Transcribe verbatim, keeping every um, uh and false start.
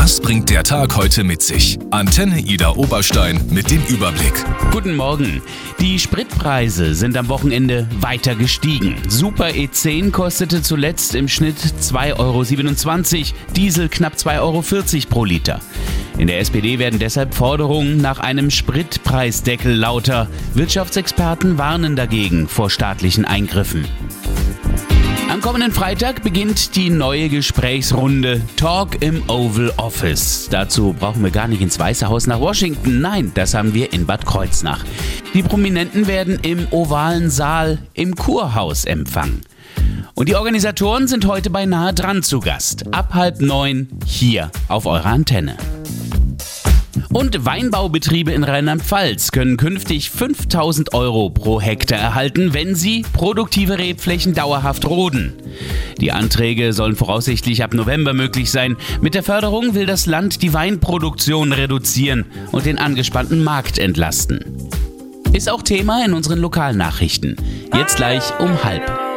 Was bringt der Tag heute mit sich? Antenne Ida Oberstein mit dem Überblick. Guten Morgen. Die Spritpreise sind am Wochenende weiter gestiegen. Super E zehn kostete zuletzt im Schnitt zwei Euro siebenundzwanzig, Diesel knapp zwei Euro vierzig pro Liter. In der S P D werden deshalb Forderungen nach einem Spritpreisdeckel lauter. Wirtschaftsexperten warnen dagegen vor staatlichen Eingriffen. Am kommenden Freitag beginnt die neue Gesprächsrunde Talk im Oval Office. Dazu brauchen wir gar nicht ins Weiße Haus nach Washington. Nein, das haben wir in Bad Kreuznach. Die Prominenten werden im ovalen Saal im Kurhaus empfangen. Und die Organisatoren sind heute beinahe dran zu Gast. Ab halb neun hier auf eurer Antenne. Und Weinbaubetriebe in Rheinland-Pfalz können künftig fünftausend Euro pro Hektar erhalten, wenn sie produktive Rebflächen dauerhaft roden. Die Anträge sollen voraussichtlich ab November möglich sein. Mit der Förderung will das Land die Weinproduktion reduzieren und den angespannten Markt entlasten. Ist auch Thema in unseren Lokalnachrichten. Jetzt gleich um halb.